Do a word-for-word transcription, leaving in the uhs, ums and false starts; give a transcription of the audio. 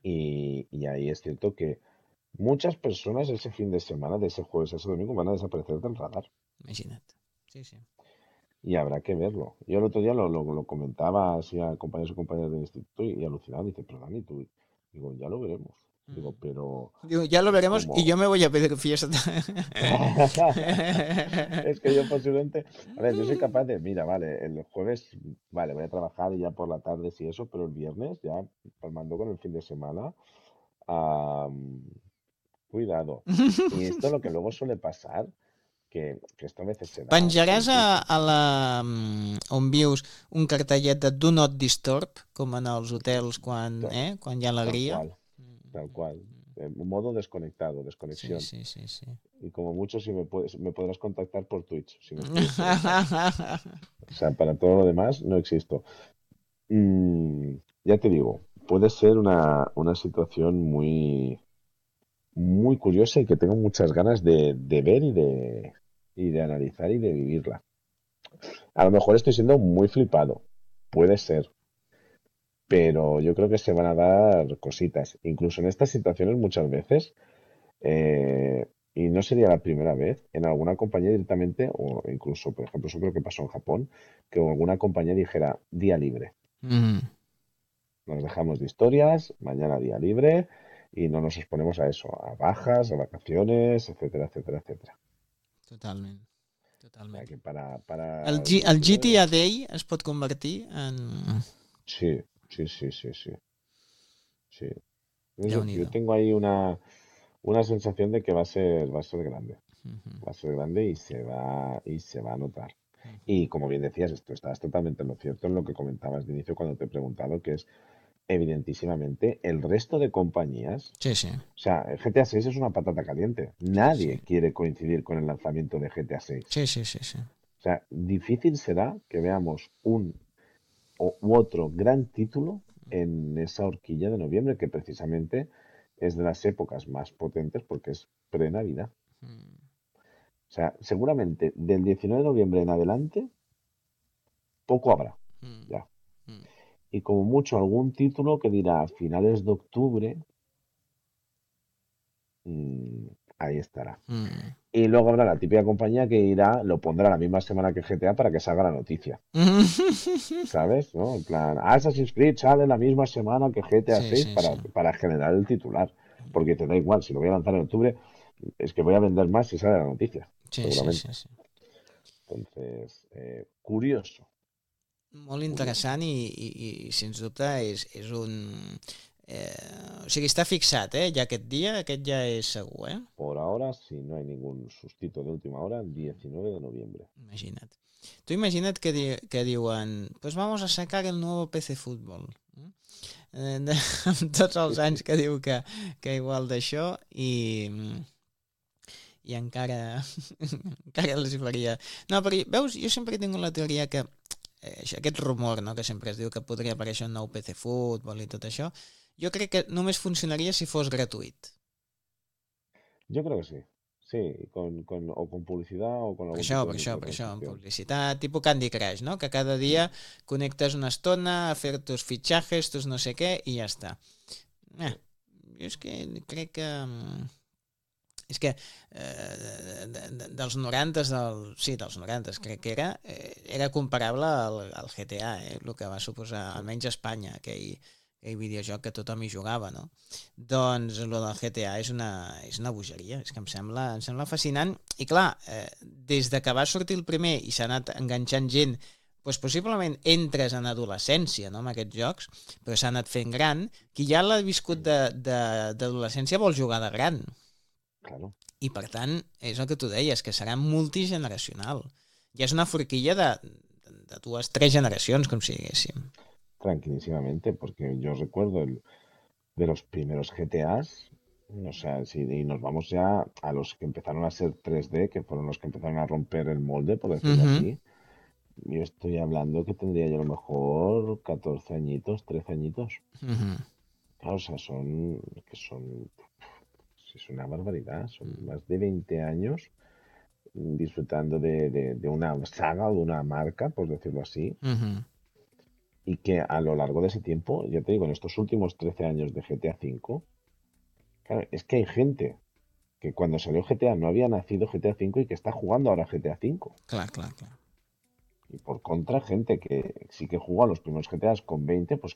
Y, y ahí es cierto que muchas personas ese fin de semana, de ese jueves a ese domingo, van a desaparecer del radar. Imagina't. Sí, sí. Y habrá que verlo. Yo el otro día lo, lo, lo comentaba así a compañeros y compañeras del instituto y, y alucinaba. Dice, pero Dani, tú, digo, ya lo veremos. Digo, Mm. pero Digo, ya lo es veremos y yo como... me voy a pedir fiesta. Es que yo posiblemente... A ver, yo soy capaz de, mira, vale, el jueves, vale, voy a trabajar y ya por la tarde y eso, pero el viernes ya palmando con el fin de semana, ah, cuidado. Y esto es lo que luego suele pasar, que, que esto a veces se da, que Penjaràs a, incluso... a la, mm, on vius un cartellet de Do Not Disturb, com en els hotels quan, ta- eh, quan hi ha Tal alegria? cual, tal cual. En modo desconectado, Sí, desconexión. sí, sí, sí. Y como mucho si me puedes, me podrás contactar por Twitch, si me quieres preguntar. O sea, para todo lo demás no existo. Mm, ya te digo, puede ser una, una situación muy, muy curiosa y que tengo muchas ganas de, de ver y de, y de analizar y de vivirla. A lo mejor estoy siendo muy flipado, puede ser, pero yo creo que se van a dar cositas. Incluso en estas situaciones muchas veces, eh, y no sería la primera vez, en alguna compañía directamente, o incluso, por ejemplo, eso creo que pasó en Japón, que alguna compañía dijera día libre. Mm, Nos dejamos de historias, mañana día libre y no nos exponemos a eso, a bajas, a vacaciones, etcétera, etcétera, etcétera. totalment, O sea totalment. que para, para El, el G, el diecinueve, G T A Day es pot convertir en... sí, sí, sí, sí, sí, sí. Eso, yo Déu-n'hi-do. tengo ahí una, una sensación de que va a ser, va a ser grande. Mhm, Va a ser grande y se va, y se va a notar. mhm. Y como bien decías, esto estás totalmente en lo cierto en lo que comentabas de inicio cuando te he preguntado, que es evidentísimamente el resto de compañías. Sí, sí, O sea, el G T A seis es una patata caliente. sí, sí. Nadie quiere coincidir con el lanzamiento de G T A seis. Sí, sí, sí, sí. O sea, difícil será que veamos un o- u otro gran título en esa horquilla de noviembre, que precisamente es de las épocas más potentes porque es pre-Navidad. Mm, O sea, seguramente del diecinueve de noviembre en adelante, poco habrá. mm, Ya. mm, Y como mucho algún título que dirá a finales de octubre, mm, ahí estará. mm. Y luego habrá la típica compañía que irá, lo pondrá la misma semana que G T A para que salga la noticia. ¿Sabes? ¿No? En plan, Assassin's Creed sale la misma semana que G T A Sí, seis sí, sí. para, para generar el titular. Porque te da igual, si lo voy a lanzar en octubre, es que voy a vender más si sale la noticia, Sí, sí, sí, seguramente. sí. Entonces, eh, curioso, Molt curioso. interessant i, i, i sens dubte és, és un... Eh, o sigui, està fixat, eh? Ja aquest dia, aquest ja és segur, eh? Por ahora, si no hay ningún sustito de última hora, el diecinueve de noviembre. Imagina't. Tu imagina't que, di que diuen pues vamos a sacar el nuevo P C Fútbol. Eh, de, amb tots els anys que diu que, que igual d'això i, i encara encara els faria... No, perquè, veus, jo sempre he tingut la teoria que eh, això, aquest rumor, no?, que sempre es diu que podria aparèixer un nou P C Fútbol i tot això, jo crec que només funcionaria si fos gratuït. Yo creo que sí. Sí, con, con, o con publicidad o con Per algún això, tipo de per això, per això, en microtransacción. publicitat, tipus Candy Crush, no? Que cada dia connectes una estona a fer tus fitxajes, tus no sé què, i ja està. Eh, Sí. jo és que crec que... mm, és que eh, de, de, dels noranta, del, sí, dels noranta crec que era, eh, era comparable al, al G T A, eh, el que va suposar, almenys a Espanya, aquell, aquell videojoc que tothom hi jugava, no? Doncs el del G T A és una, és una bogeria, és que em sembla, em sembla fascinant. I clar, eh, des de que va sortir el primer i s'ha anat enganxant gent, doncs possiblement entres en adolescència, no?, amb aquests jocs, però s'ha anat fent gran, qui ja l'ha viscut d'adolescència vol jugar de gran. Claro, I per tant, és el que tu deies, que serà multigeneracional. Ja és una forquilla de, de, de dues, tres generacions, com si diguéssim. tranquilísimamente, porque yo recuerdo el, de los primeros G T As, o sea, si y nos vamos ya a los que empezaron a ser tres D, que fueron los que empezaron a romper el molde, por Uh decirlo -huh. así. Yo estoy hablando que tendría yo a lo mejor catorce añitos, trece añitos. Uh -huh. Claro, o sea, son, que son, es una barbaridad, son más de veinte años disfrutando de, de, de una saga o de una marca, por decirlo así. Uh -huh. y que a lo largo de ese tiempo, ya te digo, en estos últimos trece años de G T A cinco, claro, es que hay gente que cuando salió G T A no había nacido G T A cinco y que está jugando ahora G T A cinco. Clar, clar, clar. Y por contra, gente que sí que jugó a los primeros G T As con veinte, pues